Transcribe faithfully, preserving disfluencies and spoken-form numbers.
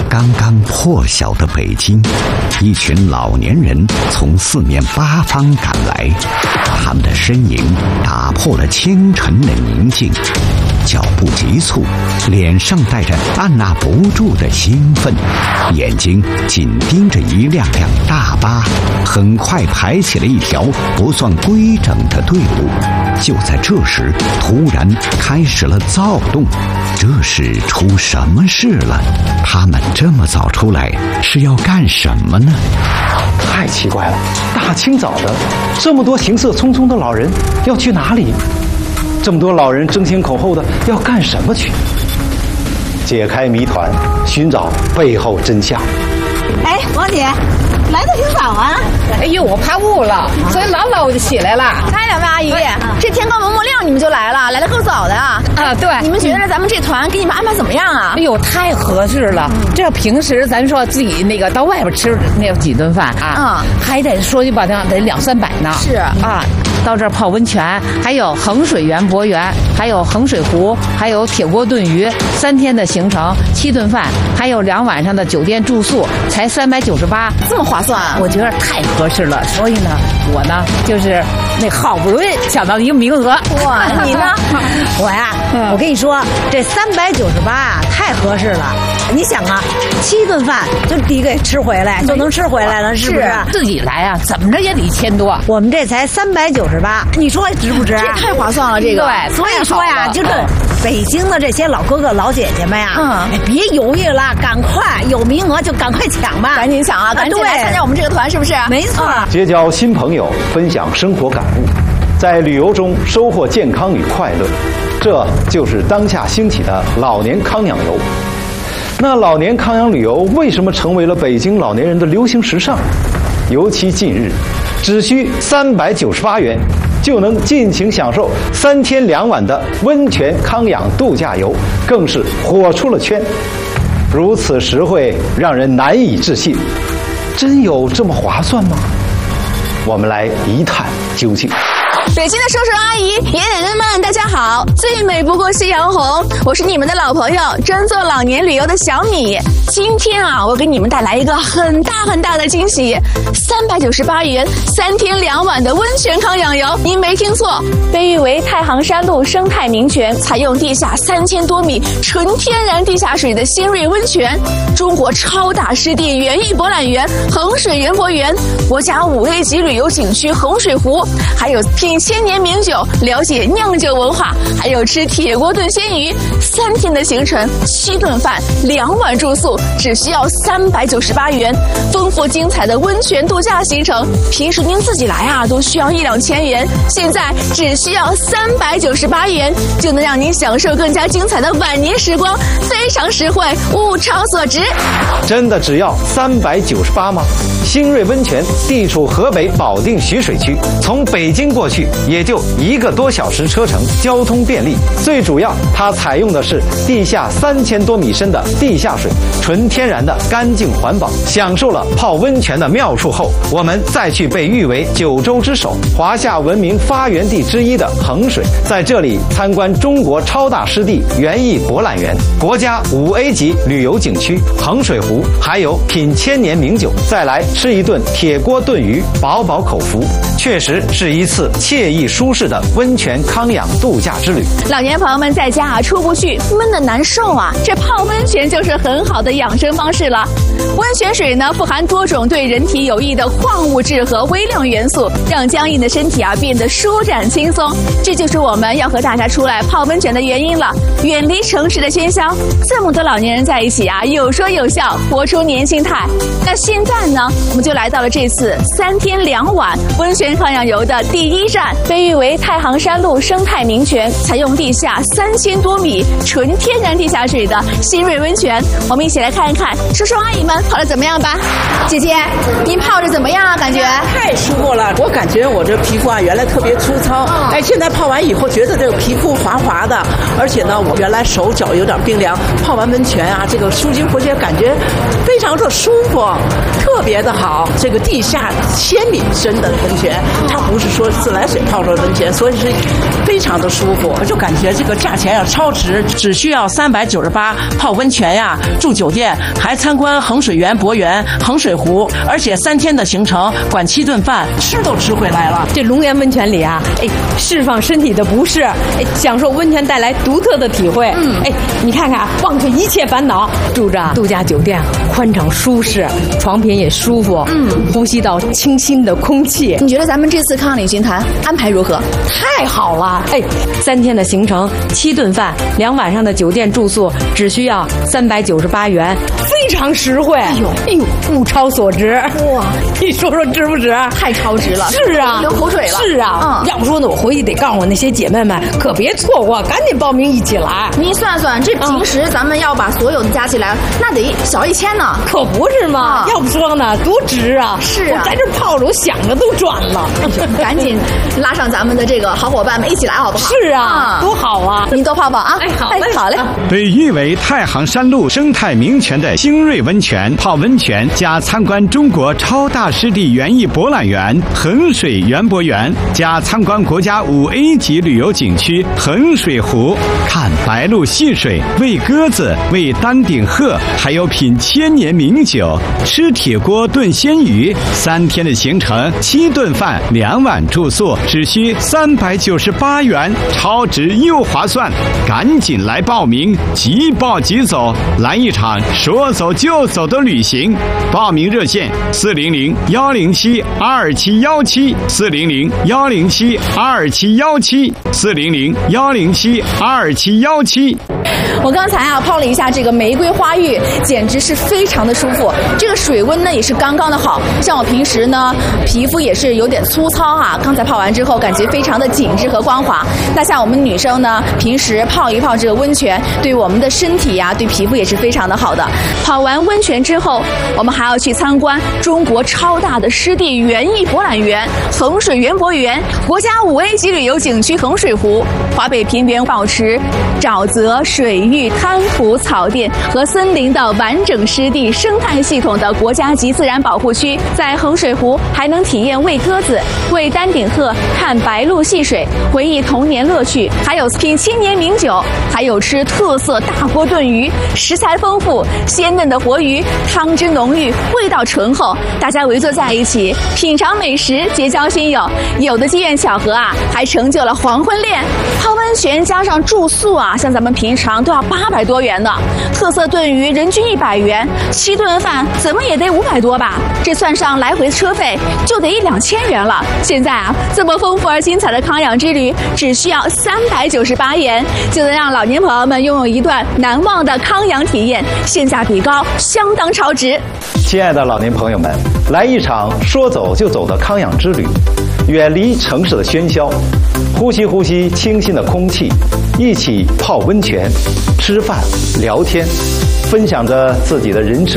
刚刚破晓的北京，一群老年人从四面八方赶来，他们的身影打破了清晨的宁静，脚步急促，脸上带着按捺不住的兴奋，眼睛紧盯着一辆辆大巴，很快排起了一条不算规整的队伍。就在这时，突然开始了躁动。这是出什么事了？他们这么早出来是要干什么呢？ 太奇怪了，大清早的，这么多行色匆匆的老人要去哪里？这么多老人争先恐后的要干什么去？解开谜团，寻找背后真相。 哎，王姐，来的挺早啊！ 哎呦，我怕雾了，所以老早我就起来了。 哎，两位阿姨，这天刚蒙蒙亮你们就来了，来得够早的啊！ 啊，对。 你们觉得咱们这团给你们安排怎么样啊？ 哎呦，太合适了！这要平时咱说自己那个到外边吃那几顿饭啊，嗯，还得说句不好听，得两三百呢。 是啊，到这儿泡温泉，还有衡水园博园，还有衡水湖，还有铁锅炖鱼，三天的行程，七顿饭，还有两晚上的酒店住宿，才三百九十八， 这么划算啊！ 我觉得太合适了，所以呢，我呢就是那好不容易抢到一个名额。 哇，你呢？ 我呀，嗯、我跟你说，这三百九十八啊，太合适了。你想啊，七顿饭就抵给吃回来，就能吃回来了，是不是？ 自己来啊，怎么着也得一千多。 我们这才三百九十八，你说值不值？ 这太划算了，这个。 对， 所以说呀，就这北京的这些老哥哥老姐姐们呀，嗯，哎，别犹豫了，赶快有名额就赶快抢吧， 赶紧抢啊，赶紧来参加我们这个团，是不是？ 没错， 结交新朋友，分享生活感悟，在旅游中收获健康与快乐，这就是当下兴起的老年康养游。那老年康养旅游为什么成为了北京老年人的流行时尚？尤其近日，只需三百九十八元就能尽情享受三天两晚的温泉康养度假游，更是火出了圈。如此实惠，让人难以置信。真有这么划算吗？我们来一探究竟。 北京的叔叔阿姨、爷爷奶奶们，大家好！最美不过夕阳红，我是你们的老朋友，专做老年旅游的小米。今天啊，我给你们带来一个很大很大的惊喜，三百九十八元三天两晚的温泉康养游，您没听错，被誉为太行山路生态名泉，采用地下三千多米纯天然地下水的仙瑞温泉，中国超大湿地园艺博览园衡水园博园，国家五 A 级旅游景区衡水湖，还有品千年名酒，了解酿酒文化，还有吃铁锅炖鲜鱼，三天的行程，七顿饭，两晚住宿，只需要三百九十八元。丰富精彩的温泉度假行程，平时您自己来啊，都需要一两千元，现在只需要三百九十八元，就能让您享受更加精彩的晚年时光，非常实惠，物超所值。 真的只要三百九十八吗？新瑞温泉地处河北保定徐水区，从北京过去也就一个多小时车程，交通便利。最主要，它采用的是地下三千多米深的地下水，纯天然的干净环保。享受了泡温泉的妙处后，我们再去被誉为九州之首、华夏文明发源地之一的衡水，在这里参观中国超大湿地园艺博览园、国家五 A 级旅游景区衡水湖，还有品千年名酒，再来吃一顿铁锅炖鱼，饱饱口福。确实是一次惬意舒适的温泉康养度假之旅。 老年朋友们在家啊出不去，闷得难受啊，这泡温泉就是很好的养生方式了。温泉水呢富含多种对人体有益的矿物质和微量元素，让僵硬的身体啊变得舒展轻松。这就是我们要和大家出来泡温泉的原因了。远离城市的喧嚣，这么多老年人在一起啊，有说有笑，活出年轻态。那现在呢，我们就来到了这次三天两晚温泉康养游的第一站，被誉为太行山路生态名泉，采用地下三千多米纯天然地下水的新瑞温泉。我们一起来看一看叔叔阿姨们泡的怎么样吧。姐姐，您泡着怎么样啊？感觉太舒服了，我感觉我这皮肤啊原来特别粗糙，嗯、哎，现在泡完以后觉得这个皮肤滑滑的，而且呢，我原来手脚有点冰凉，泡完温泉啊，这个舒筋活血，感觉非常的舒服，特别的好。这个地下千米深的温泉，它不是说自来水泡着温泉，所以是非常的舒服。我就感觉这个价钱要超值，只需要三百九十八泡温泉呀，住酒店，还参观衡水园博园、衡水湖，而且三天的行程，管七顿饭，吃都吃回来了。 这龙岩温泉里啊，哎，释放身体的不适，哎，享受温泉带来独特的体会。嗯，哎，你看看，忘却一切烦恼，住着度假酒店，宽敞舒适，床品也舒服，嗯，呼吸到清新的空气。 你觉得咱们这次康养旅行团安排如何？ 太好了！哎，三天的行程，七顿饭，两晚上的酒店住宿，只需要三百九十八元，非常实惠。哎呦，哎呦，物超所值！哇，你说说值不值？ 太超值了！ 是啊， 流口水了。 是啊，嗯，要不说呢，我回去得告诉我那些姐妹们，可别错过，赶紧报名一起来。 你算算，这平时咱们要把所有的加起来，那得小一千呢。 可不是嘛！要不说呢，多值啊！ 是啊， 我在这泡着，我想着都转了。 赶紧拉上咱们的这个好伙伴们一起来，好不好？ 是啊，多好啊！ 您多泡泡啊！ 哎，好嘞， 好嘞。 被誉为太行山路生态名泉的新锐温泉，泡温泉加参观中国超大湿地园艺博览园衡水园博园，加参观国家五 A 级旅游景区衡水湖，看白鹭戏水，喂鸽子，喂丹顶鹤，还有品千年名酒，吃铁锅炖鲜鱼。三天的行程，七顿饭，两晚住宿，只需三百九十八元，超值又划算，赶紧来报名，即报即走，来一场说走就走的旅行。报名热线：四零零幺零七二七幺七，四零零幺零七二七幺七，四零零幺零七二七幺七。 我刚才啊泡了一下这个玫瑰花浴，简直是非常的舒服。这个水温呢也是刚刚的好，像我平时呢皮肤也是有点粗糙啊，刚才泡完之后感觉非常的紧致和光滑。那像我们女生呢，平时泡一泡这个温泉，对我们的身体呀、啊、对皮肤也是非常的好的。泡完温泉之后，我们还要去参观中国超大的湿地园艺博览园衡水园博园，国家五 A 级旅游景区衡水湖，华北平原保持沼泽、水域、滩涂、草甸和森林的完整湿地生态系统的国家级自然保护区。在衡水湖还能体验喂鸽子、喂丹顶鹤、看白鹭戏水，回忆童年乐趣，还有品千年名酒，还有吃特色大锅炖鱼，食材丰富，鲜嫩的活鱼，汤汁浓郁，味道醇厚，大家围坐在一起品尝美食，结交新友。有的机缘巧合啊，还成就了黄昏恋。泡温泉加上住宿啊，像咱们平常都要八百多元的，特色炖鱼人均一百元，七顿饭怎么也得五百多吧？这算上来回车费就得一两千元了。现在啊，这么丰富而精彩的康养之旅，只需要三百九十八元，就能让老年朋友们拥有一段难忘的康养体验，性价比高，相当超值。 亲爱的老年朋友们，来一场说走就走的康养之旅，远离城市的喧嚣，呼吸呼吸清新的空气，一起泡温泉、吃饭、聊天，分享着自己的人生